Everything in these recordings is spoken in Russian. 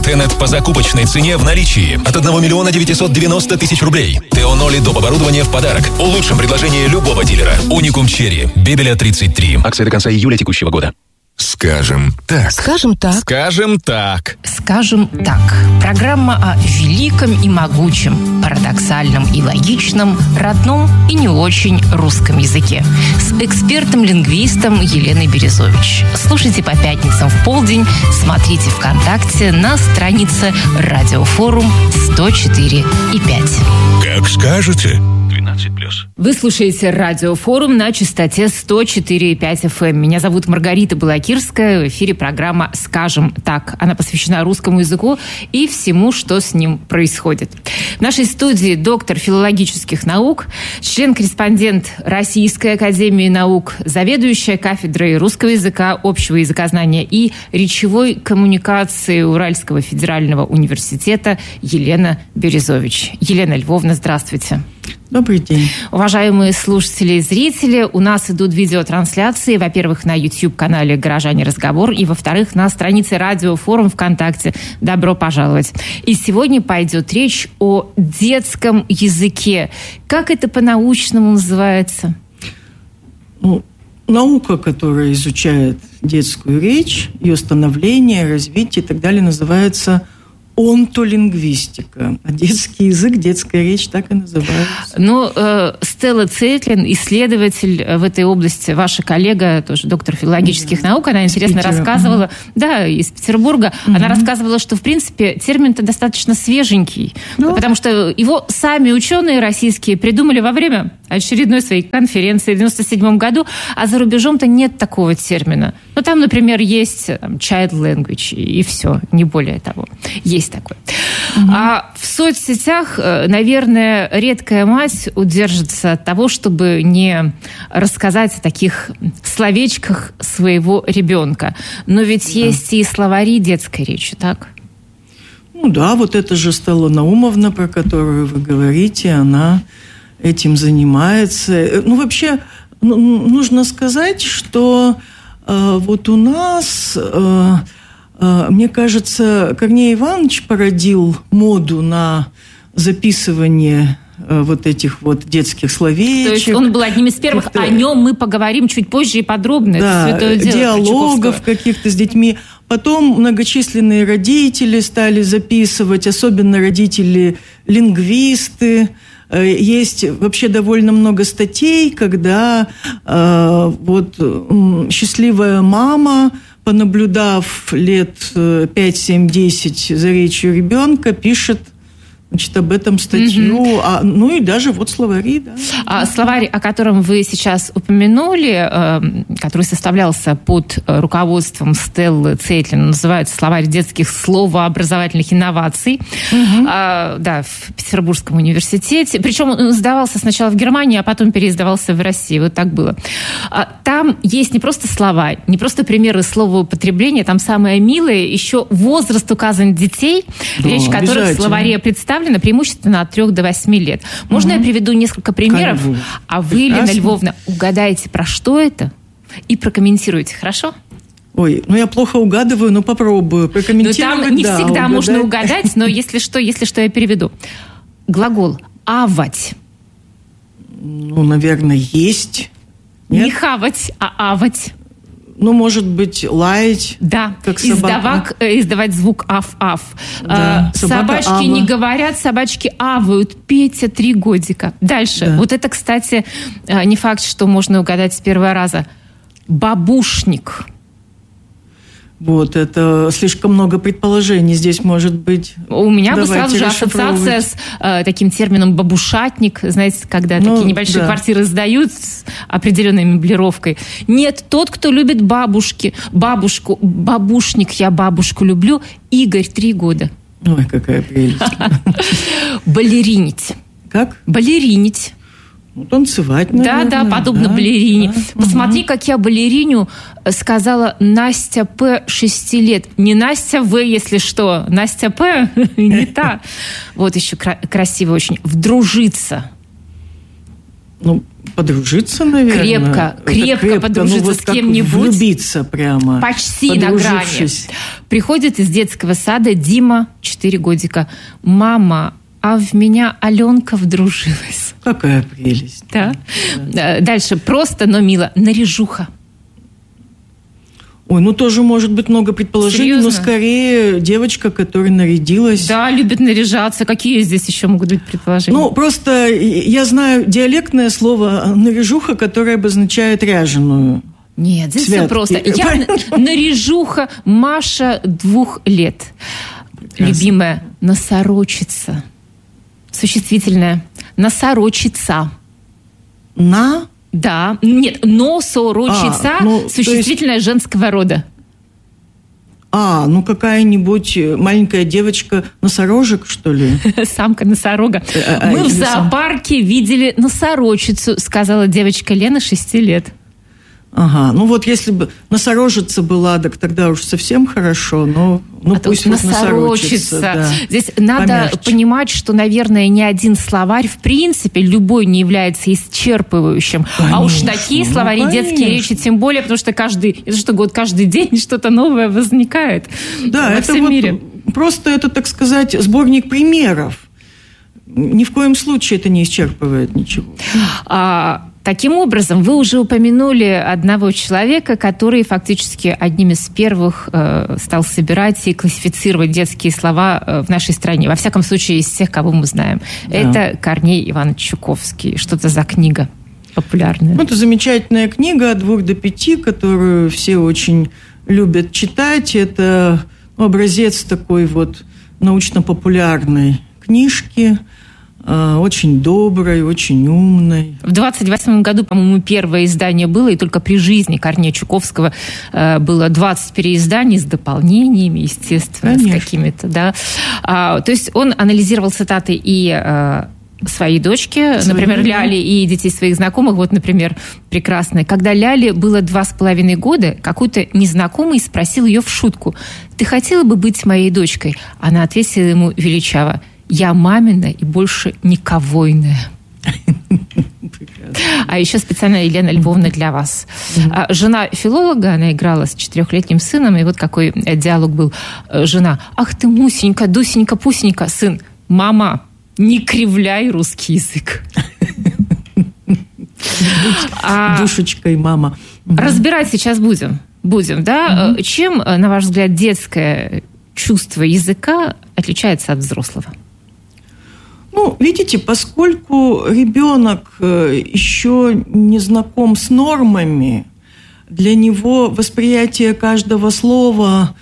Тенет по закупочной цене в наличии от 1 миллиона 990 тысяч рублей. Теоноли доп. Оборудование в подарок. Улучшим предложение любого дилера. Уникум Черри. Бебеля 33. Акция до конца июля текущего года. Скажем так. Скажем так. Скажем так. Скажем так. Программа о великом и могучем, парадоксальном и логичном, родном и не очень русском языке. С экспертом-лингвистом Еленой Березович. Слушайте по пятницам в полдень. Смотрите ВКонтакте на странице Радиофорум 104,5. Как скажете. 12+. Вы слушаете Радиофорум на частоте 104,5 FM. Меня зовут Маргарита Балакирская. В эфире программа «Скажем так». Она посвящена русскому языку и всему, что с ним происходит. В нашей студии доктор филологических наук, член-корреспондент Российской академии наук, заведующая кафедрой русского языка, общего языкознания и речевой коммуникации Уральского федерального университета Елена Березович. Елена Львовна, здравствуйте. Добрый день. Уважаемые слушатели и зрители, у нас идут видеотрансляции, во-первых, на YouTube-канале «Горожане. Разговор», и, во-вторых, на странице Радиофорум ВКонтакте. Добро пожаловать. И сегодня пойдет речь о детском языке. Как это по-научному называется? Наука, которая изучает детскую речь, ее становление, развитие и так далее, называется онтолингвистика. А детский язык, детская речь так и называется. Стелла Цейтлин, исследователь в этой области, ваша коллега, тоже доктор филологических наук, она интересно рассказывала, из Петербурга, она рассказывала, что, в принципе, термин-то достаточно свеженький, потому что его сами ученые российские придумали во время очередной своей конференции в 1997 году, а за рубежом-то нет такого термина. Там, например, есть child language, и все, не более того. Есть такое. А в соцсетях, наверное, редкая мать удержится от того, чтобы не рассказать о таких словечках своего ребенка. Но ведь есть и словари детской речи, так? Вот это же Стелла Наумовна, про которую вы говорите, она этим занимается. Вообще, нужно сказать, что вот у нас... Мне кажется, Корней Иванович породил моду на записывание вот этих вот детских словечек. То есть он был одним из первых, о нем мы поговорим чуть позже и подробно. Да, диалогов каких-то с детьми. Потом многочисленные родители стали записывать, особенно родители-лингвисты. Есть вообще довольно много статей, когда счастливая мама, понаблюдав лет 5, 7, 10 за речью ребенка, пишет об этом статью, и даже словари. Да. Словарь, о котором вы сейчас упомянули, который составлялся под руководством Стеллы Цейтлин, называется «Словарь детских словообразовательных инноваций», в Петербургском университете. Причем он сдавался сначала в Германии, а потом переиздавался в России. Вот так было. Там есть не просто слова, не просто примеры словоупотребления, там самое милое, еще возраст указан детей, речь которых в словаре представлена преимущественно от 3 до 8 лет. Можно я приведу несколько примеров, а вы, Елена Львовна, угадаете, про что это, и прокомментируете, хорошо? Я плохо угадываю, но попробую прокомментировать. Там не всегда можно угадать, но если что, я переведу. Глагол «авать». Наверное, есть. Нет? Не хавать, а авать. Может быть, лаять. Да, как собака. Издавать звук «аф-аф». Да, собачки ава. Не говорят, собачки авают. Петя 3 годика. Дальше. Да. Вот это, кстати, не факт, что можно угадать с первого раза. Бабушник. Это слишком много предположений здесь может быть. У меня бы сразу же ассоциация с таким термином «бабушатник». Знаете, когда такие небольшие квартиры сдают с определенной меблировкой. Нет, тот, кто любит бабушку, бабушник, я бабушку люблю. Игорь, 3 года. Ой, какая прелесть. Балеринить. Как? Балеринить. Танцевать, наверное. Да, подобно балерине. Да. Посмотри, как я балериню сказала Настя П. 6 лет. Не Настя В, если что. Настя П. не та. Вот еще красиво очень. Вдружиться. Подружиться, наверное. Крепко подружиться с кем-нибудь. Влюбиться прямо. Почти на грани. Приходит из детского сада Дима, 4 годика. Мама, а в меня Аленка вдружилась. Какая прелесть. Да. Дальше. Просто, но мило. Наряжуха. Ой, тоже может быть много предположений, Серьезно? но скорее девочка, которая нарядилась. Да, любит наряжаться. Какие здесь еще могут быть предположения? Просто я знаю диалектное слово «наряжуха», которое обозначает ряженую. Нет, здесь все просто. Я наряжуха Маша 2 лет. Прекрасно. Любимая носорочица. Существительное. Носорочица. Да. Нет, носорочица, существительное женского рода. Какая-нибудь маленькая девочка носорожек, что ли? Самка носорога. Мы в зоопарке видели носорочицу, сказала девочка Лена, 6 лет. Ага, если бы носорожица была, так тогда уж совсем хорошо, но пусть носорочица. Да. Здесь надо понимать, что, наверное, ни один словарь, в принципе, любой не является исчерпывающим. Конечно, а уж такие словари детские речи, тем более, потому что каждый день что-то новое возникает во всем мире. Просто это, так сказать, сборник примеров. Ни в коем случае это не исчерпывает ничего. Таким образом, вы уже упомянули одного человека, который фактически одним из первых стал собирать и классифицировать детские слова в нашей стране. Во всяком случае, из тех, кого мы знаем. Да. Это Корней Иванович Чуковский. Что это за книга популярная? Это замечательная книга «От 2 до 5», которую все очень любят читать. Это образец такой научно-популярной книжки. Очень доброй, очень умной. В 28 году, по-моему, первое издание было, и только при жизни Корнея Чуковского было 20 переизданий с дополнениями, естественно, Конечно. с какими-то, да. То есть он анализировал цитаты и своей дочки, например, Ляли, и детей своих знакомых. Например, прекрасная. Когда Ляле было 2,5 года, какой-то незнакомый спросил ее в шутку: «Ты хотела бы быть моей дочкой?» Она ответила ему величаво: «Я мамина и больше никогойная». А еще специально, Елена Львовна, для вас. Жена филолога, она играла с 4-летним сыном, и какой диалог был. Жена: «Ах ты, Мусенька, Дусенька, Пусенька». Сын: «Мама, не кривляй русский язык». Душечкой мама. Разбирать сейчас будем, да? Чем, на ваш взгляд, детское чувство языка отличается от взрослого? Видите, поскольку ребенок еще не знаком с нормами, для него восприятие каждого слова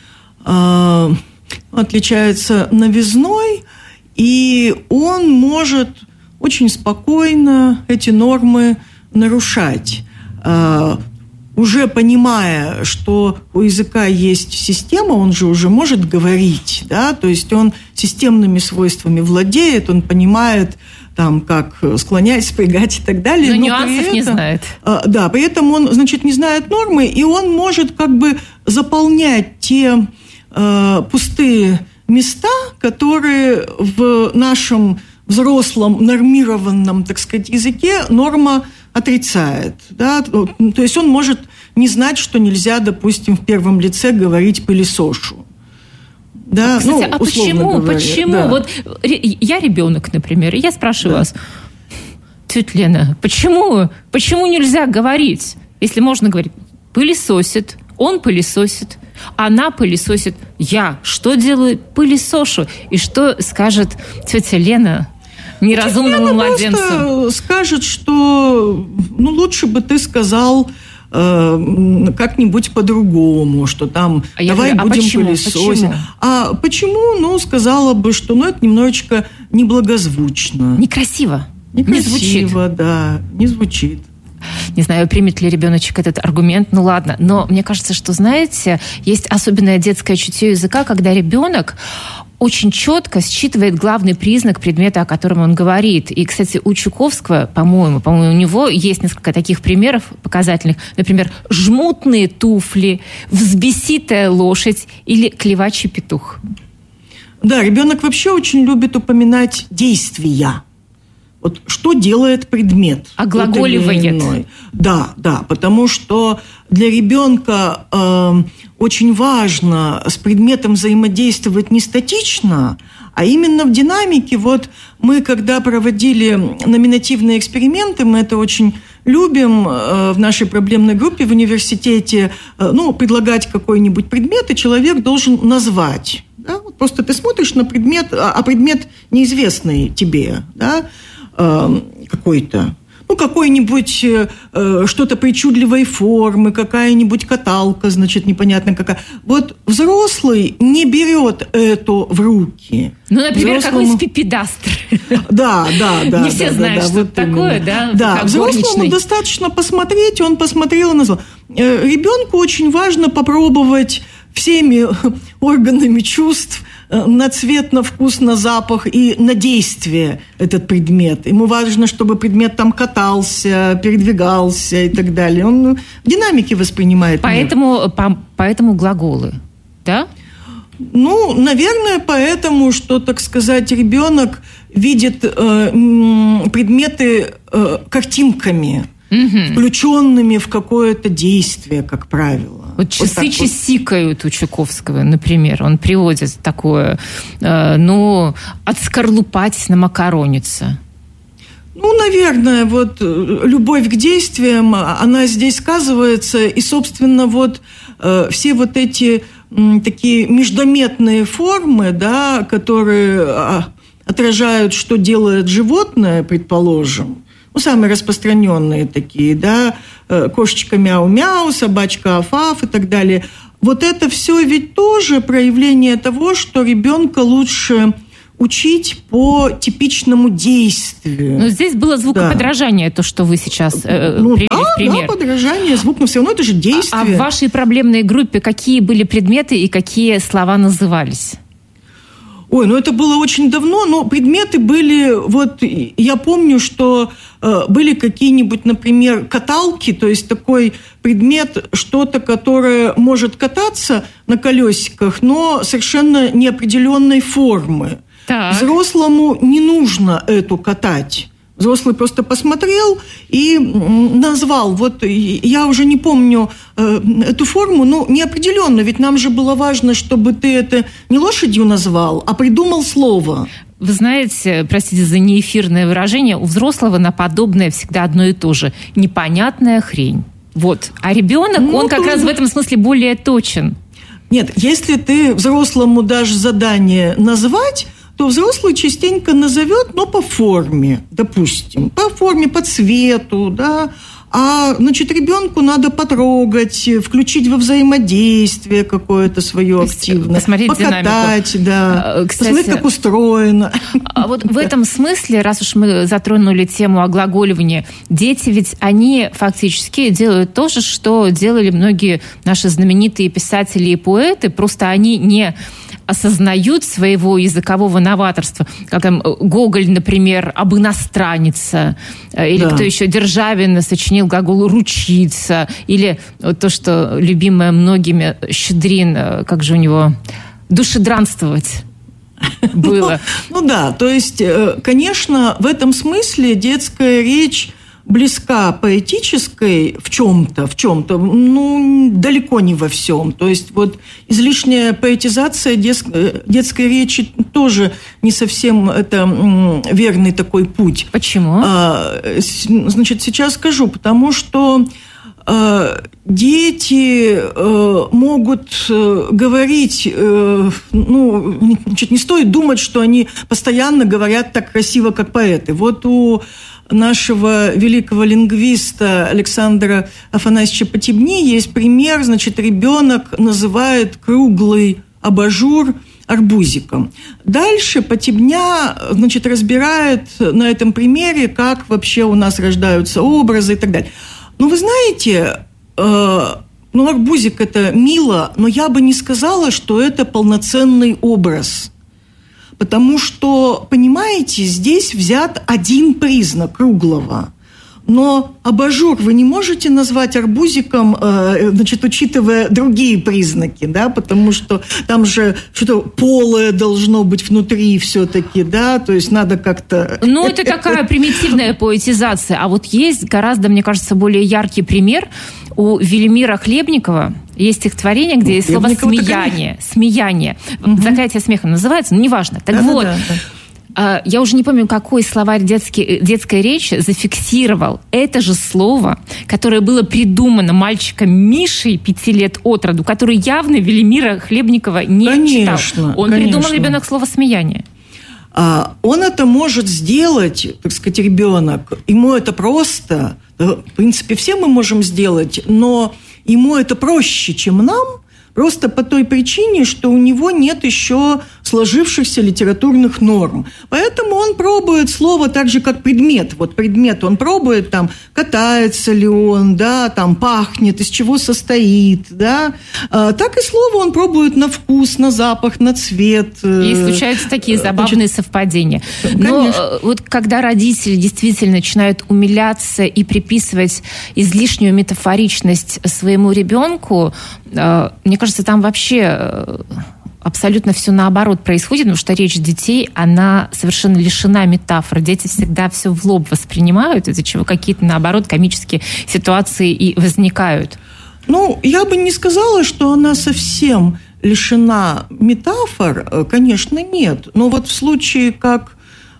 отличается новизной, и он может очень спокойно эти нормы нарушать, уже понимая, что у языка есть система, он же уже может говорить, да, то есть он системными свойствами владеет, он понимает, как склонять, спрягать и так далее. Но нюансов не знает. Да, при этом он, не знает нормы, и он может заполнять те пустые места, которые в нашем взрослом нормированном, так сказать, языке норма отрицает. Да? То есть он может не знать, что нельзя, допустим, в первом лице говорить «пылесошу». Да? Кстати, а почему? Да. Я ребенок, например, и я спрашиваю вас: тетя Лена, почему нельзя говорить, если можно говорить «пылесосит», «он пылесосит», «она пылесосит», «я что делаю?» «Пылесошу». И что скажет тетя Лена неразумному младенцу? Просто скажет, что лучше бы ты сказал как-нибудь по-другому, что давай будем пылесосить. Почему? Сказала бы, что это немножечко неблагозвучно. Некрасиво. Не звучит. Да, не звучит. Не знаю, примет ли ребеночек этот аргумент, ладно. Но мне кажется, что, знаете, есть особенное детское чутье языка, когда ребенок очень четко считывает главный признак предмета, о котором он говорит. И, кстати, у Чуковского, по-моему, у него есть несколько таких примеров показательных. Например, жмутные туфли, взбеситая лошадь или клевачий петух. Да, ребенок вообще очень любит упоминать действия. Вот что делает предмет? Оглаголивает. Да, потому что для ребенка очень важно с предметом взаимодействовать не статично, а именно в динамике. Вот мы, когда проводили номинативные эксперименты, мы это очень любим в нашей проблемной группе в университете, предлагать какой-нибудь предмет, и человек должен назвать. Да? Просто ты смотришь на предмет, а предмет неизвестный тебе, да? Какой-то. Какой-нибудь что-то причудливой формы, какая-нибудь каталка, значит, непонятно какая. Вот взрослый не берет это в руки. Например, какой-нибудь пипедастр. Да. Не все знают, что это такое, да? Да, взрослому достаточно посмотреть, он посмотрел и назвал. Ребенку очень важно попробовать всеми органами чувств на цвет, на вкус, на запах и на действие этот предмет. Ему важно, чтобы предмет там катался, передвигался и так далее. Он в динамике воспринимает мир. Поэтому глаголы, да? Наверное, поэтому, что, так сказать, ребенок видит предметы картинками, включенными в какое-то действие, как правило. Вот часы часикают у Чуковского, например. Он приводит такое, отскорлупать на макаронице. Наверное, вот любовь к действиям, она здесь сказывается. И, собственно, все вот эти такие междометные формы, да, которые отражают, что делает животное, предположим, самые распространенные такие, да, кошечка мяу-мяу, собачка аф-аф и так далее. Вот это все ведь тоже проявление того, что ребенка лучше учить по типичному действию. Но здесь было звукоподражание, то, что вы сейчас привели в пример. Да, подражание, звук, но все равно это же действие. А в вашей проблемной группе какие были предметы и какие слова назывались? Это было очень давно, но предметы были, я помню, что были какие-нибудь, например, каталки, то есть такой предмет, что-то, которое может кататься на колесиках, но совершенно неопределенной формы. Так. Взрослому не нужно эту катать. Взрослый просто посмотрел и назвал. Я уже не помню эту форму, неопределенно. Ведь нам же было важно, чтобы ты это не лошадью назвал, а придумал слово. Вы знаете, простите за неэфирное выражение, у взрослого на подобное всегда одно и то же. Непонятная хрень. А ребенок, он как раз в этом смысле более точен. Нет, если ты взрослому дашь задание назвать, то взрослый частенько назовет, но по форме, допустим, по форме, по цвету, да, ребенку надо потрогать, включить во взаимодействие какое-то свое активное, посмотреть покатать, динамику. Да, посмотреть, как устроено. А в этом смысле, раз уж мы затронули тему оглаголивания, дети ведь, они фактически делают то же, что делали многие наши знаменитые писатели и поэты, просто они не осознают своего языкового новаторства. Как там Гоголь, например, об иностранце, или кто еще, Державин сочинил глагол «ручиться», или то, что любимое многими, Щедрин, как же у него, «душедранствовать» было. То есть, конечно, в этом смысле детская речь близка поэтической в чем-то, далеко не во всем. То есть излишняя поэтизация детской речи тоже не совсем это верный такой путь. Почему? Сейчас скажу, потому что дети могут говорить, не стоит думать, что они постоянно говорят так красиво, как поэты. У нашего великого лингвиста Александра Афанасьевича Потебни есть пример, ребенок называет круглый абажур арбузиком. Дальше Потебня, разбирает на этом примере, как вообще у нас рождаются образы и так далее. Вы знаете, арбузик – это мило, но я бы не сказала, что это полноценный образ. Потому что, понимаете, здесь взят один признак круглого. но абажур вы не можете назвать арбузиком, значит, учитывая другие признаки, да, потому что там же что-то полое должно быть внутри все-таки, да, то есть надо как-то... Ну, это такая примитивная поэтизация. А вот есть гораздо, мне кажется, более яркий пример. У Велимира Хлебникова есть стихотворение, где есть слово «смеяние». «Смеяние». «Заклятие смеха» называется, но неважно. Так вот... Я уже не помню, какой словарь детской речи зафиксировал это же слово, которое было придумано мальчиком Мишей 5 лет от роду, который явно Велимира Хлебникова не читал. Он придумал, ребенок, слово «смеяние». Он это может сделать, так сказать, ребенок. Ему это просто, в принципе, все мы можем сделать, но ему это проще, чем нам, просто по той причине, что у него нет еще сложившихся литературных норм. Поэтому он пробует слово так же, как предмет. Вот предмет он пробует, там, катается ли он, да, там, пахнет, из чего состоит, да. Так и слово он пробует на вкус, на запах, на цвет. И случаются такие забавные совпадения. Но вот когда родители действительно начинают умиляться и приписывать излишнюю метафоричность своему ребенку, мне кажется, там вообще абсолютно все наоборот происходит, потому что речь детей, она совершенно лишена метафор. Дети всегда все в лоб воспринимают, из-за чего какие-то, наоборот, комические ситуации и возникают. Ну, я бы не сказала, что она совсем лишена метафор. Конечно, нет. Но вот в случае, как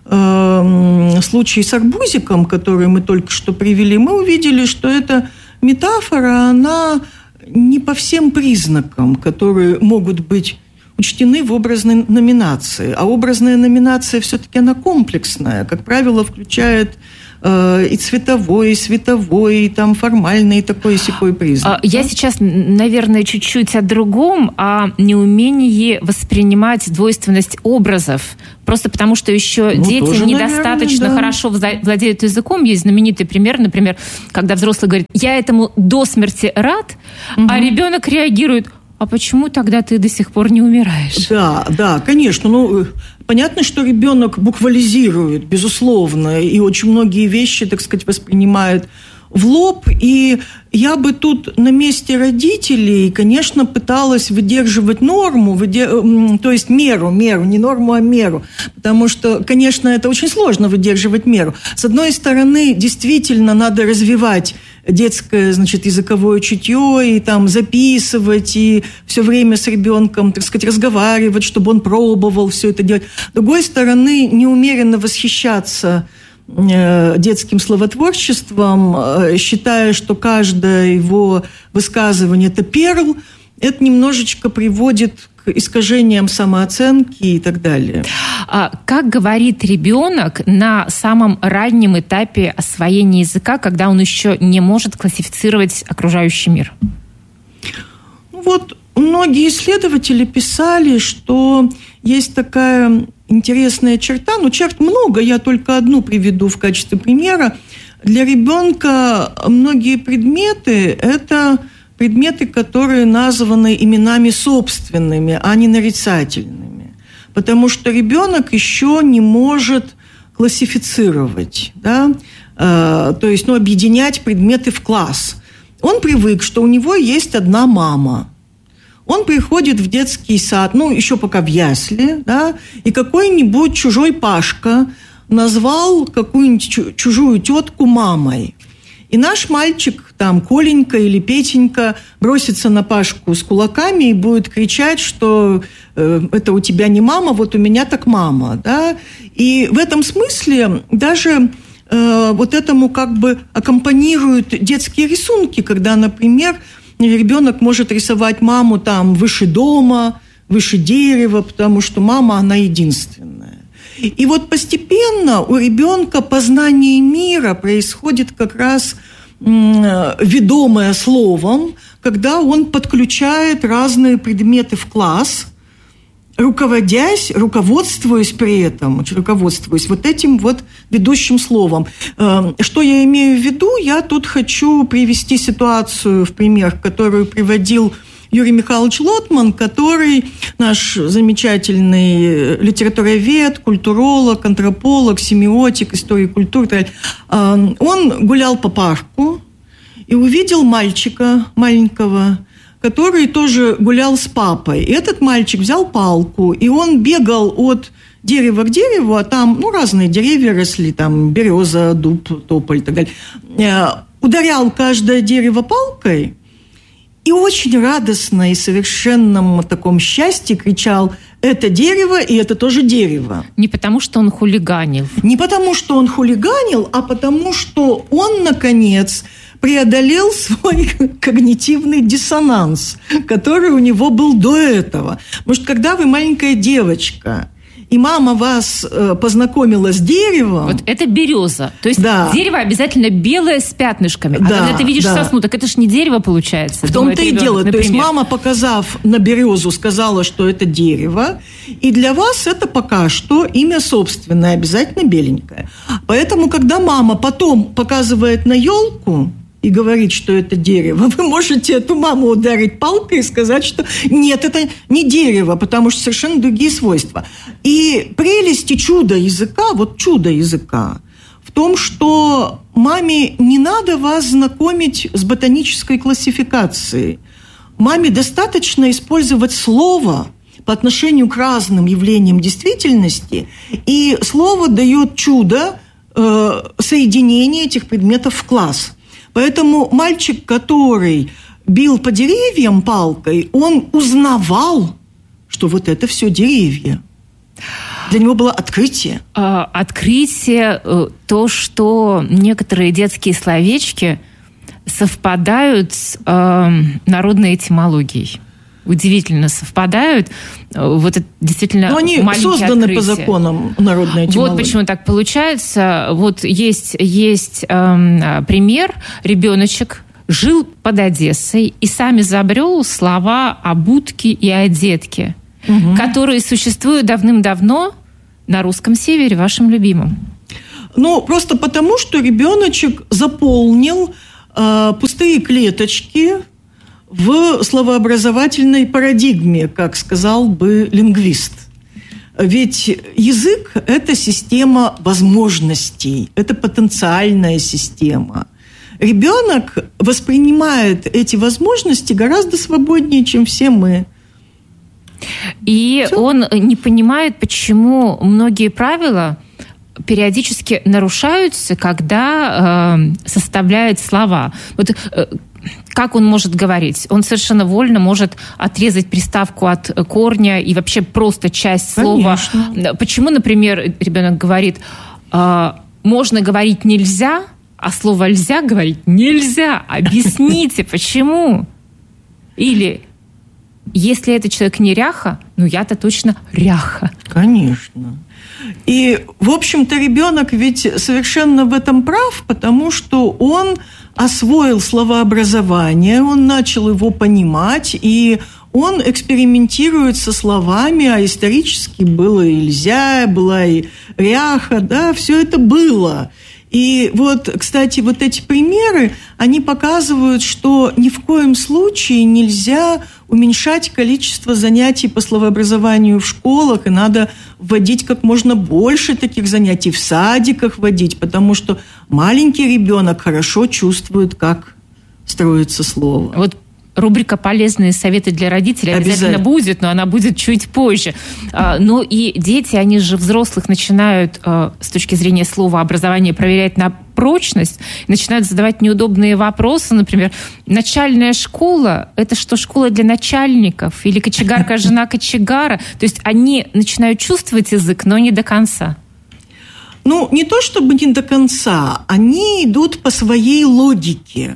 случай с арбузиком, который мы только что привели, мы увидели, что эта метафора, она не по всем признакам, которые могут быть учтены в образной номинации. А образная номинация все-таки она комплексная. Как правило, включает и цветовой, и световой, и там формальный, и такой, и сякой признак. Я сейчас, наверное, чуть-чуть о другом, о неумении воспринимать двойственность образов. Просто потому, что еще дети недостаточно хорошо владеют языком. Есть знаменитый пример, например, когда взрослый говорит: «Я этому до смерти рад», а ребенок реагирует: «А почему тогда ты до сих пор не умираешь?» Да, конечно. Ну, понятно, что ребенок буквализирует, безусловно, и очень многие вещи, так сказать, воспринимает в лоб. И я бы тут на месте родителей, конечно, пыталась выдерживать норму, то есть меру, не норму, а меру. Потому что, конечно, это очень сложно выдерживать меру. С одной стороны, действительно надо развивать детское, значит, языковое чутье, и там записывать, и все время с ребенком, так сказать, разговаривать, чтобы он пробовал все это делать. С другой стороны, неумеренно восхищаться детским словотворчеством, считая, что каждое его высказывание – это перл, это немножечко приводит к искажениям самооценки и так далее. Как говорит ребенок на самом раннем этапе освоения языка, когда он еще не может классифицировать окружающий мир? Вот многие исследователи писали, что есть такая интересная черта, черт много, я только одну приведу в качестве примера. Для ребенка многие предметы – это предметы, которые названы именами собственными, а не нарицательными. Потому что ребенок еще не может классифицировать, да? То есть объединять предметы в класс. Он привык, что у него есть одна мама. Он приходит в детский сад, еще пока в ясли, да, и какой-нибудь чужой Пашка назвал какую-нибудь чужую тетку мамой. И наш мальчик, там, Коленька или Петенька, бросится на Пашку с кулаками и будет кричать, что это у тебя не мама, вот у меня так мама, да. И в этом смысле даже вот этому как бы аккомпанируют детские рисунки, когда, например, ребенок может рисовать маму там выше дома, выше дерева, потому что мама, она единственная. И вот постепенно у ребенка познание мира происходит как раз ведомое словом, когда он подключает разные предметы в класс, руководствуясь при этом, вот этим вот ведущим словом. Что я имею в виду? Я тут хочу привести ситуацию в пример, которую приводил Юрий Михайлович Лотман, который наш замечательный литературовед, культуролог, антрополог, семиотик, историк культуры. Он гулял по парку и увидел мальчика маленького, который тоже гулял с папой. И этот мальчик взял палку, и он бегал от дерева к дереву, а там разные деревья росли, там береза, дуб, тополь и так далее. Ударял каждое дерево палкой и очень радостно и совершенном таком счастье кричал: это дерево, и это тоже дерево. Не потому, что он хулиганил. Не потому, что он хулиганил, а потому, что он, наконец, преодолел свой когнитивный диссонанс, который у него был до этого. Потому что когда вы маленькая девочка, и мама вас познакомила с деревом... Вот это береза. То есть дерево обязательно белое с пятнышками. А когда ты видишь сосну, так это ж не дерево получается. В том-то и дело. Например. То есть мама, показав на березу, сказала, что это дерево, и для вас это пока что имя собственное, обязательно беленькое. Поэтому, когда мама потом показывает на елку и говорит, что это дерево, вы можете эту маму ударить палкой и сказать, что нет, это не дерево, потому что совершенно другие свойства. И прелесть и чудо языка, вот чудо языка, в том, что маме не надо вас знакомить с ботанической классификацией. Маме достаточно использовать слово по отношению к разным явлениям действительности, и слово дает чудо соединения этих предметов в класс. Поэтому мальчик, который бил по деревьям палкой, он узнавал, что вот это все деревья. Для него было открытие. Открытие, то, что некоторые детские словечки совпадают с народной этимологией. Удивительно совпадают. Вот это действительно маленькие открытия. Они созданы по законам народной этимологии. Вот почему так получается. Вот есть пример. Ребеночек жил под Одессой и сам изобрел слова о будке и о детке, которые существуют давным-давно на русском севере, вашем любимом. Просто потому, что ребеночек заполнил пустые клеточки в словообразовательной парадигме, как сказал бы лингвист. Ведь язык – это система возможностей, это потенциальная система. Ребенок воспринимает эти возможности гораздо свободнее, чем все мы. И он не понимает, почему многие правила периодически нарушаются, когда составляет слова. Вот как он может говорить? Он совершенно вольно может отрезать приставку от корня и вообще просто часть слова. Конечно. Почему, например, ребенок говорит, можно говорить нельзя, а слово «льзя» говорить нельзя? Объясните, почему? Или если этот человек неряха, я-то точно ряха. Конечно. И, в общем-то, ребенок ведь совершенно в этом прав, потому что он освоил словообразование, он начал его понимать, и он экспериментирует со словами, а исторически было и «льзя», была и «ряха», все это было. И вот, кстати, вот эти примеры, они показывают, что ни в коем случае нельзя уменьшать количество занятий по словообразованию в школах, и надо вводить как можно больше таких занятий, в садиках вводить, потому что маленький ребенок хорошо чувствует, как строится слово. Вот рубрика «Полезные советы для родителей» обязательно будет, но она будет чуть позже. Ну и дети, они же взрослых начинают с точки зрения слова образования проверять на прочность, начинают задавать неудобные вопросы. Например, начальная школа – это что, школа для начальников? Или кочегарка – жена кочегара? То есть они начинают чувствовать язык, но не до конца. Не то чтобы не до конца, они идут по своей логике.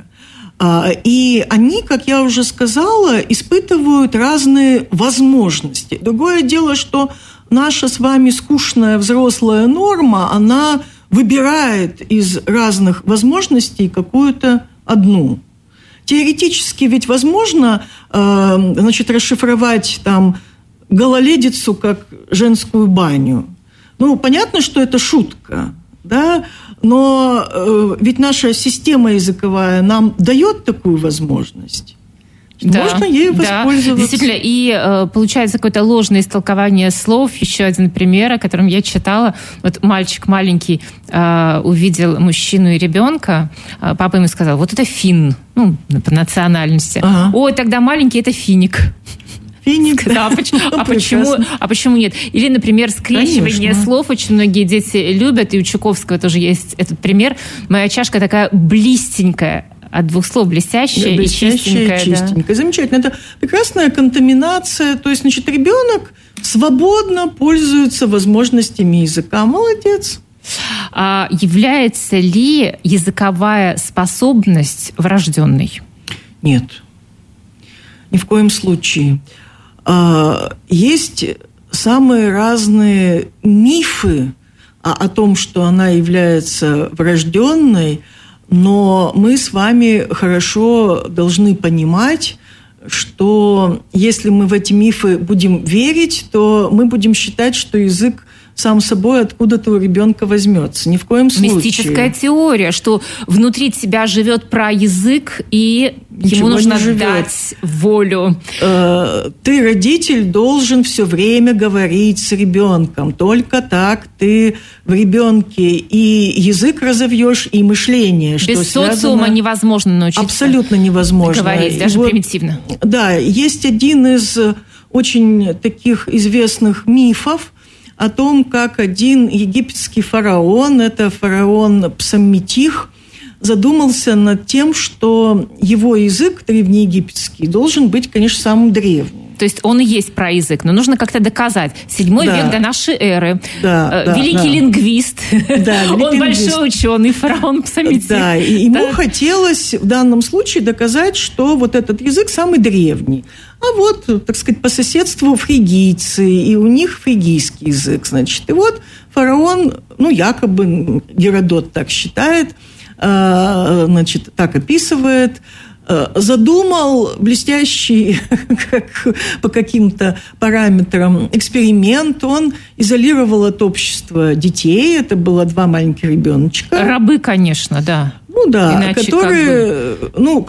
И они, как я уже сказала, испытывают разные возможности. Другое дело, что наша с вами скучная взрослая норма, она выбирает из разных возможностей какую-то одну. Теоретически ведь возможно, расшифровать там гололедицу как женскую баню. Понятно, что это шутка, да? Но ведь наша система языковая нам дает такую возможность. Можно ею воспользоваться. Действительно, и получается какое-то ложное истолкование слов. Еще один пример, о котором я читала. Вот мальчик маленький увидел мужчину и ребенка. Папа ему сказал, вот это финн, по национальности. Ага. Ой, тогда маленький это финик. Финик. Да, почему нет? Или, например, скрещивание слов. Очень многие дети любят, и у Чуковского тоже есть этот пример. Моя чашка такая блистенькая. От двух слов блестящая и чистенькая. Да. Замечательно. Это прекрасная контаминация. То есть, значит, ребенок свободно пользуется возможностями языка. Молодец. А является ли языковая способность врожденной? Нет. Ни в коем случае. Есть самые разные мифы о том, что она является врожденной, но мы с вами хорошо должны понимать, что если мы в эти мифы будем верить, то мы будем считать, что язык сам собой откуда-то у ребенка возьмется. Ни в коем случае. Мистическая теория, что внутри тебя живет праязык, и ему нужно дать волю. Ты, родитель, должен все время говорить с ребенком. Только так ты в ребенке и язык разовьешь, и мышление. Без социума невозможно научиться. Абсолютно невозможно. Говорить, даже примитивно. Да, есть один из очень таких известных мифов о том, как один египетский фараон, это фараон Псамметих, задумался над тем, что его язык древнеегипетский должен быть, конечно, самым древним. То есть он и есть праязык, но нужно как-то доказать. 7 век до нашей эры. Великий лингвист. Он большой ученый, фараон Псамметих. Да, и ему хотелось в данном случае доказать, что вот этот язык самый древний. А вот, так сказать, по соседству фригийцы, и у них фригийский язык, значит. И вот фараон, якобы Геродот так считает, значит, так описывает, задумал блестящий по каким-то параметрам эксперимент. Он изолировал от общества детей. Это было 2 маленьких ребеночка. Рабы, конечно, да. Иначе которые,